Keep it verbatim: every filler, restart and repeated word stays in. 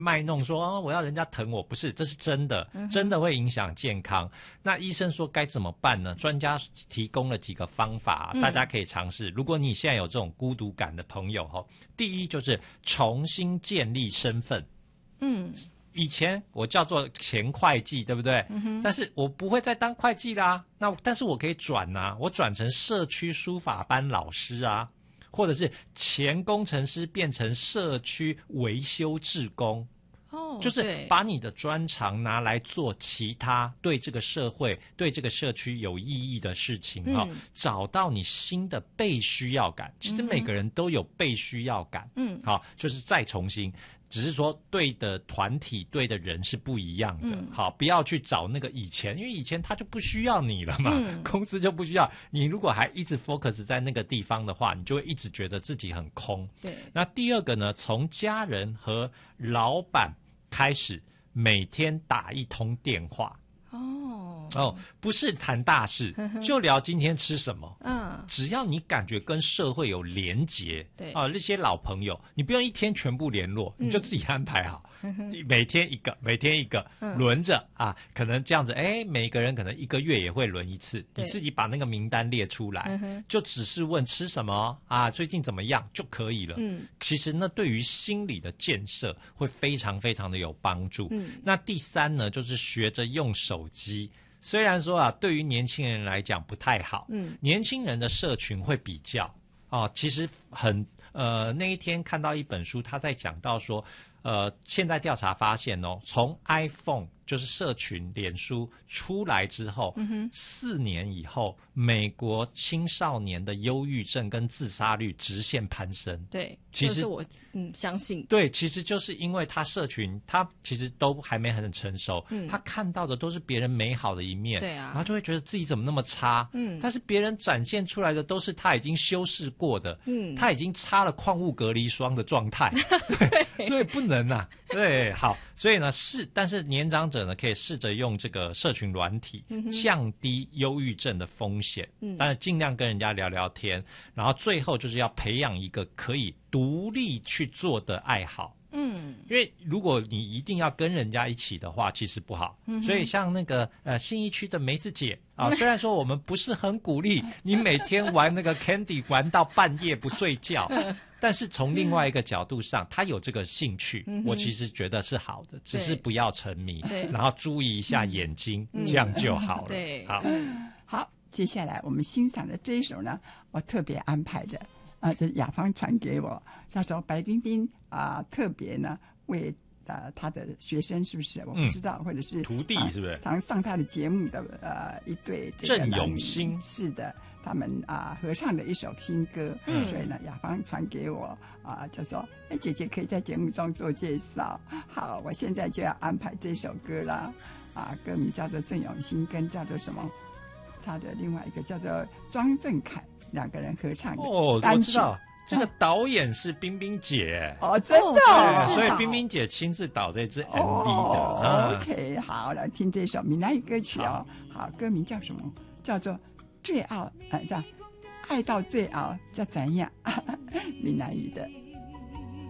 卖弄说、哦、我要人家疼我，不是，这是真的，真的会影响健康。那医生说该怎么办呢？专家提供了几个方法，大家可以尝试。如果你现在有这种孤独感的朋友，第一就是重新建立身份。嗯，以前我叫做前会计，对不对？嗯、但是我不会再当会计啦。那但是我可以转啊，我转成社区书法班老师啊。或者是前工程师变成社区维修志工，哦，就是把你的专长拿来做其他对这个社会、对这个社区有意义的事情哈、嗯哦，找到你新的被需要感。其实每个人都有被需要感，嗯，好、哦，就是再重新。只是说对的团体对的人是不一样的、嗯、好，不要去找那个以前，因为以前他就不需要你了嘛、嗯、公司就不需要你。如果还一直 focus 在那个地方的话，你就会一直觉得自己很空。对，那第二个呢，从家人和老板开始每天打一通电话。哦哦，不是谈大事，就聊今天吃什么。嗯，只要你感觉跟社会有连结，对啊，那些老朋友，你不用一天全部联络，你就自己安排好，嗯、每天一个，每天一个，嗯、轮着啊，可能这样子，哎，每个人可能一个月也会轮一次，你自己把那个名单列出来，嗯、就只是问吃什么啊，最近怎么样就可以了。嗯，其实那对于心理的建设会非常非常的有帮助。嗯，那第三呢，就是学着用手机。虽然说啊，对于年轻人来讲不太好，嗯，年轻人的社群会比较啊，其实很呃，那一天看到一本书，他在讲到说，呃，现在调查发现哦，从 iPhone 就是社群脸书出来之后，嗯哼，四年以后，美国青少年的忧郁症跟自杀率直线攀升。对，其实、就是、我嗯相信，对，其实就是因为他社群，他其实都还没很成熟，嗯，他看到的都是别人美好的一面，对啊，然后就会觉得自己怎么那么差，嗯，但是别人展现出来的都是他已经修饰过的，嗯，他已经擦了矿物隔离霜的状态，对，对，所以不能啊，对，好，所以呢是，但是年长者呢可以试着用这个社群软体、嗯、降低忧郁症的风险，嗯，但是尽量跟人家聊聊天，然后最后就是要培养一个可以独立去做的爱好。嗯，因为如果你一定要跟人家一起的话，其实不好。嗯、所以像那个呃信义区的梅子姐啊，虽然说我们不是很鼓励你每天玩那个 Candy 玩到半夜不睡觉，但是从另外一个角度上，他有这个兴趣，嗯、我其实觉得是好的，只是不要沉迷，然后注意一下眼睛，嗯、这样就好了。对，好， 好，接下来我们欣赏的这一首呢，我特别安排的。啊，这雅芳传给我，他说白冰冰啊，特别呢为啊他的学生是不是？我不知道，嗯、或者是徒弟是不是？ 常上他的节目的呃一对这个郑永兴是的，他们啊合唱的一首新歌，嗯、所以呢雅芳传给我啊，就说哎姐姐可以在节目中做介绍。好，我现在就要安排这首歌了啊，歌名叫做郑永兴，跟叫做什么？他的另外一个叫做庄正凯。两个人合唱的哦，我知道这个导演是冰冰姐哦，真的、 哦，所以冰冰姐亲自导这支 M V 的。 哦嗯、OK， 好，来听这首闽南语歌曲哦。好，歌名叫什么？叫做《最傲》啊，叫《爱到最傲》，叫怎样？闽南语的。